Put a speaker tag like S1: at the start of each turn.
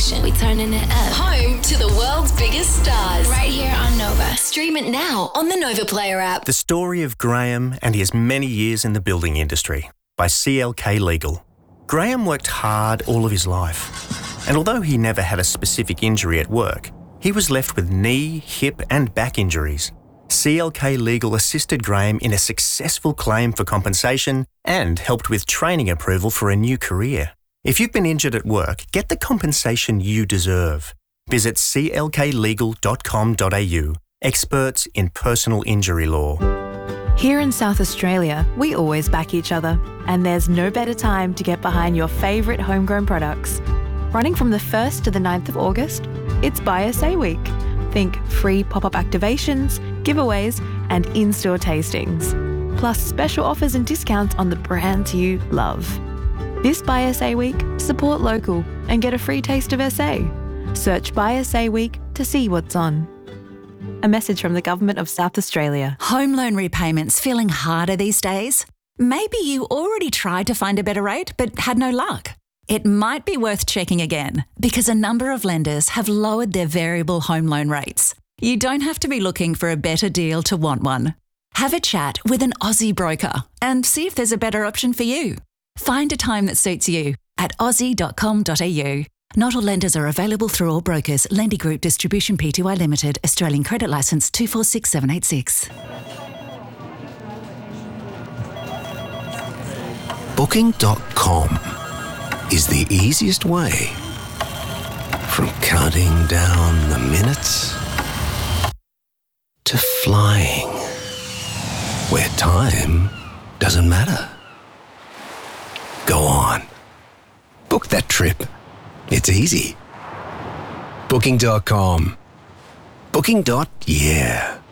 S1: station. We turning it up.
S2: Home to the world's biggest stars.
S1: Right here on Nova.
S2: Stream it now on the Nova Player app.
S3: The Story of Graham and His Many Years in the Building Industry by CLK Legal. Graham worked hard all of his life, and although he never had a specific injury at work, he was left with knee, hip and back injuries. CLK Legal assisted Graham in a successful claim for compensation and helped with training approval for a new career. If you've been injured at work, get the compensation you deserve. Visit clklegal.com.au, experts in personal injury law.
S4: Here in South Australia, we always back each other, and there's no better time to get behind your favourite homegrown products. Running from the 1st to the 9th of August, it's Buy SA Week. Think free pop-up activations, giveaways, and in-store tastings. Plus special offers and discounts on the brands you love. This Buy SA Week, support local and get a free taste of SA. Search Buy SA Week to see what's on. A message from the Government of South Australia.
S5: Home loan repayments feeling harder these days? Maybe you already tried to find a better rate but had no luck. It might be worth checking again because a number of lenders have lowered their variable home loan rates. You don't have to be looking for a better deal to want one. Have a chat with an Aussie broker and see if there's a better option for you. Find a time that suits you at aussie.com.au. Not all lenders are available through all brokers. Lendy Group Distribution Pty Limited, Australian Credit Licence 246786.
S6: Booking.com is the easiest way. From counting down the minutes to flying, where time doesn't matter. Go on. Book that trip. It's easy. Booking.com. Booking.yeah.